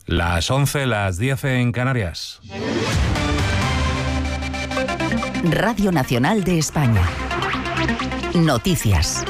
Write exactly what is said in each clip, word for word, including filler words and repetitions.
Las once, las diez en Canarias. Radio Nacional de España. Noticias.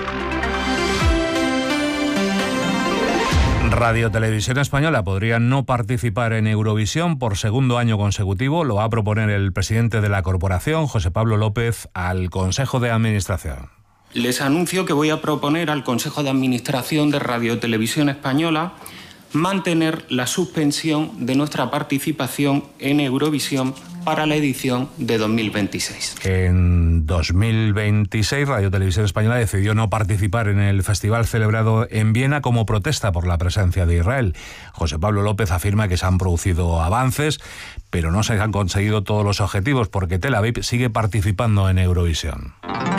Radio Televisión Española podría no participar en Eurovisión por segundo año consecutivo. Lo va a proponer el presidente de la corporación, José Pablo López, al Consejo de Administración. Les anuncio que voy a proponer al Consejo de Administración de Radio Televisión Española mantener la suspensión de nuestra participación en Eurovisión para la edición de dos mil veintiséis. En dos mil veintiséis, Radio Televisión Española decidió no participar en el festival celebrado en Viena como protesta por la presencia de Israel. José Pablo López afirma que se han producido avances, pero no se han conseguido todos los objetivos porque Tel Aviv sigue participando en Eurovisión.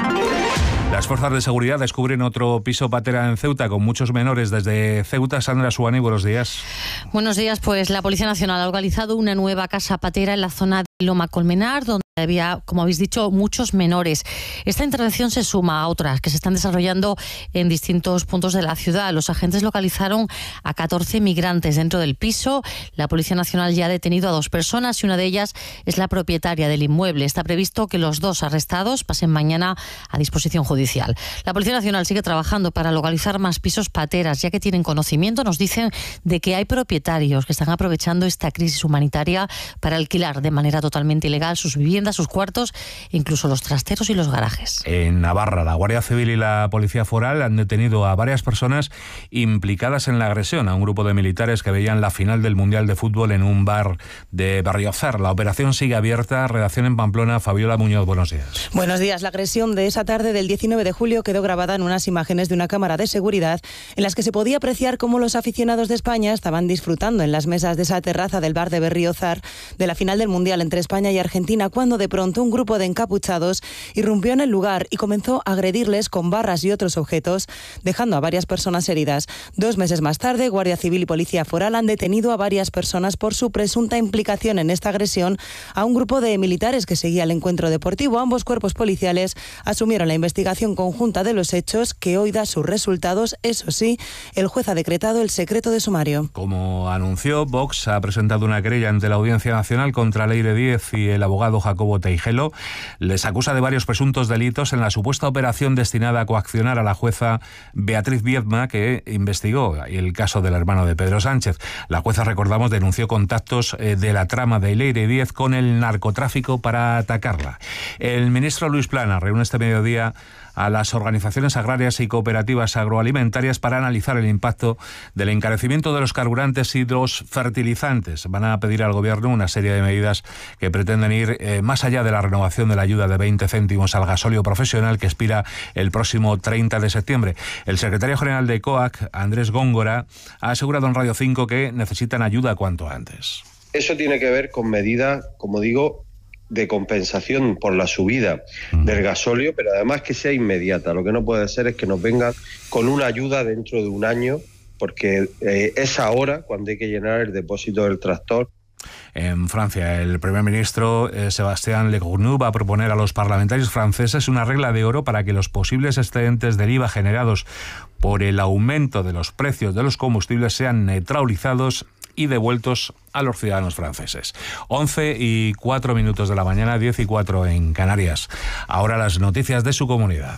Las fuerzas de seguridad descubren otro piso patera en Ceuta con muchos menores. Desde Ceuta, Sandra Suani, buenos días. Buenos días, pues la Policía Nacional ha localizado una nueva casa patera en la zona de Loma Colmenar, donde había, como habéis dicho, muchos menores. Esta intervención se suma a otras que se están desarrollando en distintos puntos de la ciudad. Los agentes localizaron a catorce migrantes dentro del piso. La Policía Nacional ya ha detenido a dos personas y una de ellas es la propietaria del inmueble. Está previsto que los dos arrestados pasen mañana a disposición judicial. La Policía Nacional sigue trabajando para localizar más pisos pateras, ya que tienen conocimiento, nos dicen, de que hay propietarios que están aprovechando esta crisis humanitaria para alquilar de manera totalmente ilegal sus viviendas, sus cuartos, incluso los trasteros y los garajes. En Navarra, la Guardia Civil y la Policía Foral han detenido a varias personas implicadas en la agresión a un grupo de militares que veían la final del Mundial de Fútbol en un bar de Berriozar. La operación sigue abierta. Redacción en Pamplona, Fabiola Muñoz, buenos días. Buenos días. La agresión de esa tarde del diecinueve de julio quedó grabada en unas imágenes de una cámara de seguridad en las que se podía apreciar cómo los aficionados de España estaban disfrutando en las mesas de esa terraza del bar de Berriozar de la final del Mundial entre España y Argentina, cuando de pronto un grupo de encapuchados irrumpió en el lugar y comenzó a agredirles con barras y otros objetos, dejando a varias personas heridas. Dos meses más tarde, Guardia Civil y Policía Foral han detenido a varias personas por su presunta implicación en esta agresión a un grupo de militares que seguía el encuentro deportivo. Ambos cuerpos policiales asumieron la investigación conjunta de los hechos, que hoy da sus resultados. Eso sí, el juez ha decretado el secreto de sumario. Como anunció, Vox ha presentado una querella ante la Audiencia Nacional contra Leire Díez y el abogado Jacobo Teijelo. Les acusa de varios presuntos delitos en la supuesta operación destinada a coaccionar a la jueza Beatriz Viedma, que investigó el caso del hermano de Pedro Sánchez. La jueza, recordamos, denunció contactos de la trama de Leire Díez con el narcotráfico para atacarla. El ministro Luis Plana reúne este mediodía a las organizaciones agrarias y cooperativas agroalimentarias para analizar el impacto del encarecimiento de los carburantes y los fertilizantes. Van a pedir al Gobierno una serie de medidas que pretenden ir eh, más allá de la renovación de la ayuda de veinte céntimos al gasóleo profesional que expira el próximo treinta de septiembre. El secretario general de COAC, Andrés Góngora, ha asegurado en Radio cinco que necesitan ayuda cuanto antes. Eso tiene que ver con medidas, como digo, de compensación por la subida mm. del gasóleo, pero además que sea inmediata. Lo que no puede ser es que nos vengan con una ayuda dentro de un año, porque eh, es ahora cuando hay que llenar el depósito del tractor. En Francia, el primer ministro eh, Sébastien Lecornu va a proponer a los parlamentarios franceses una regla de oro para que los posibles excedentes del I V A generados por el aumento de los precios de los combustibles sean neutralizados y devueltos a los ciudadanos franceses. once y cuatro minutos de la mañana, diez y cuatro en Canarias. Ahora las noticias de su comunidad.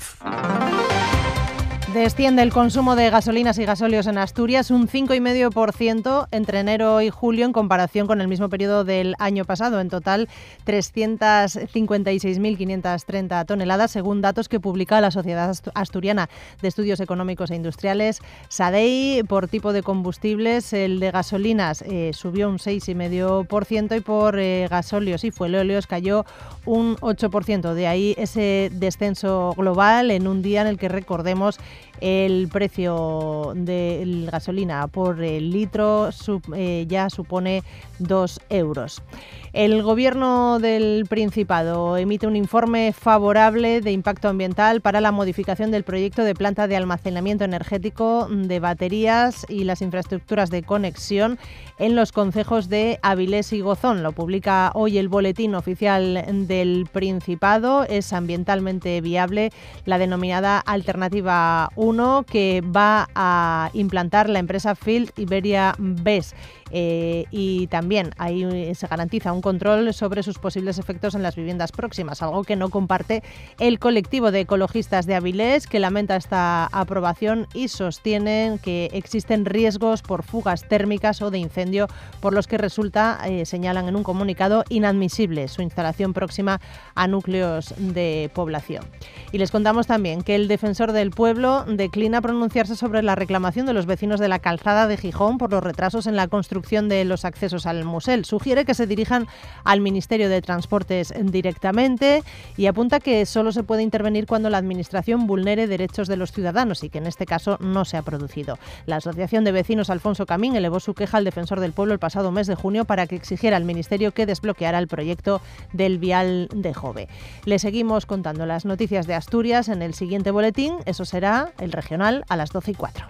Desciende el consumo de gasolinas y gasóleos en Asturias un cinco coma cinco por ciento entre enero y julio en comparación con el mismo periodo del año pasado. En total, trescientas cincuenta y seis mil quinientas treinta toneladas, según datos que publica la Sociedad Asturiana de Estudios Económicos e Industriales, SADEI. Por tipo de combustibles, el de gasolinas eh, subió un seis coma cinco por ciento y por eh, gasóleos y fuelóleos cayó un ocho por ciento. De ahí ese descenso global en un día en el que, recordemos, el precio de la gasolina por el litro sub, eh, ya supone dos euros. El Gobierno del Principado emite un informe favorable de impacto ambiental para la modificación del proyecto de planta de almacenamiento energético de baterías y las infraestructuras de conexión en los concejos de Avilés y Gozón. Lo publica hoy el Boletín Oficial del Principado. Es ambientalmente viable la denominada Alternativa uno. uno que va a implantar la empresa Field Iberia B E S. Eh, y también ahí se garantiza un control sobre sus posibles efectos en las viviendas próximas, algo que no comparte el colectivo de ecologistas de Avilés, que lamenta esta aprobación y sostienen que existen riesgos por fugas térmicas o de incendio, por los que resulta, eh, señalan en un comunicado, inadmisible su instalación próxima a núcleos de población. Y les contamos también que el defensor del pueblo declina pronunciarse sobre la reclamación de los vecinos de la calzada de Gijón por los retrasos en la construcción de los accesos al Musel. Sugiere que se dirijan al Ministerio de Transportes directamente y apunta que solo se puede intervenir cuando la Administración vulnere derechos de los ciudadanos y que en este caso no se ha producido. La Asociación de Vecinos Alfonso Camín elevó su queja al defensor del pueblo el pasado mes de junio para que exigiera al Ministerio que desbloqueara el proyecto del vial de Jove. Le seguimos contando las noticias de Asturias en el siguiente boletín. Eso será el regional a las doce y cuatro.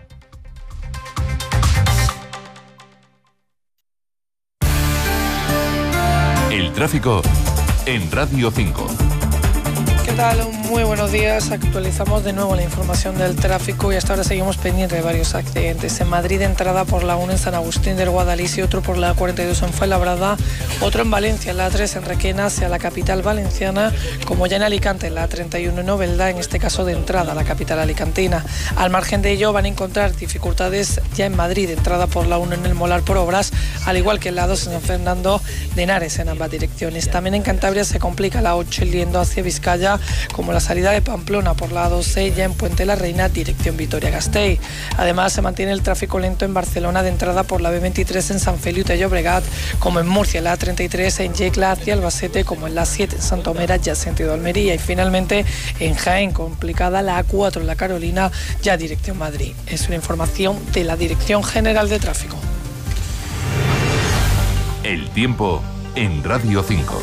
El tráfico en Radio cinco. ¿Qué tal? Muy buenos días. Actualizamos de nuevo la información del tráfico y hasta ahora seguimos pendientes de varios accidentes. En Madrid, entrada por la uno en San Agustín del Guadalís, otro por la cuarenta y dos en Fuenlabrada, otro en Valencia, la tres en Requena hacia la capital valenciana, como ya en Alicante, la treinta y uno en Novelda, en este caso de entrada a la capital alicantina. Al margen de ello van a encontrar dificultades ya en Madrid, entrada por la uno en el Molar por obras, al igual que en la dos en San Fernando de Henares en ambas direcciones. También en Cantabria se complica la ocho yendo hacia Vizcaya, como la salida de Pamplona por la doce ya en Puente la Reina, dirección Vitoria-Gasteiz. Además, se mantiene el tráfico lento en Barcelona de entrada por la B veintitrés en San Feliu de Llobregat, como en Murcia, la treinta y tres en Yecla hacia Albacete, como en la siete en Santomera, ya sentido Almería. Y finalmente, en Jaén, complicada la A cuatro en la Carolina, ya dirección Madrid. Es una información de la Dirección General de Tráfico. El tiempo en Radio cinco.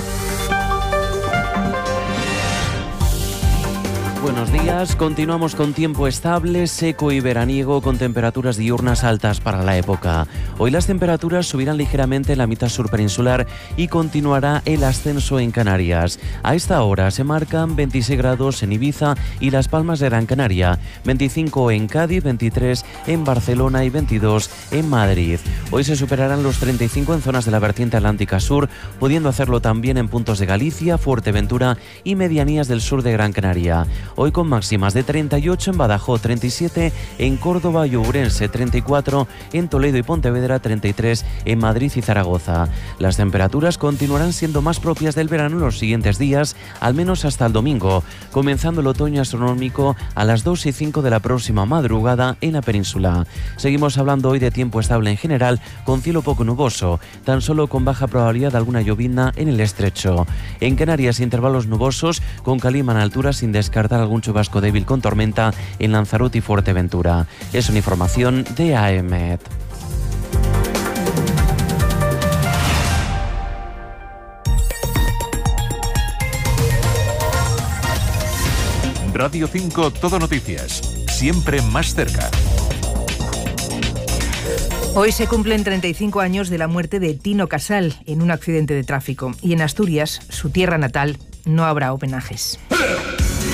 Buenos días, continuamos con tiempo estable, seco y veraniego con temperaturas diurnas altas para la época. Hoy las temperaturas subirán ligeramente en la mitad sur peninsular y continuará el ascenso en Canarias. A esta hora se marcan veintiséis grados en Ibiza y Las Palmas de Gran Canaria, veinticinco en Cádiz, veintitrés en Barcelona y veintidós en Madrid. Hoy se superarán los treinta y cinco en zonas de la vertiente atlántica sur, pudiendo hacerlo también en puntos de Galicia, Fuerteventura y medianías del sur de Gran Canaria. Hoy con máximas de treinta y ocho en Badajoz, treinta y siete en Córdoba y Ourense, treinta y cuatro en Toledo y Pontevedra, treinta y tres en Madrid y Zaragoza. Las temperaturas continuarán siendo más propias del verano en los siguientes días, al menos hasta el domingo, comenzando el otoño astronómico a las dos y cinco de la próxima madrugada en la península. Seguimos hablando hoy de tiempo estable en general, con cielo poco nuboso, tan solo con baja probabilidad de alguna llovizna en el estrecho. En Canarias, intervalos nubosos, con calima en altura sin descartar algún chubasco débil con tormenta en Lanzarote y Fuerteventura. Es una información de A E M E T. Radio cinco Todo Noticias, siempre más cerca. Hoy se cumplen treinta y cinco años de la muerte de Tino Casal en un accidente de tráfico y en Asturias, su tierra natal, no habrá homenajes.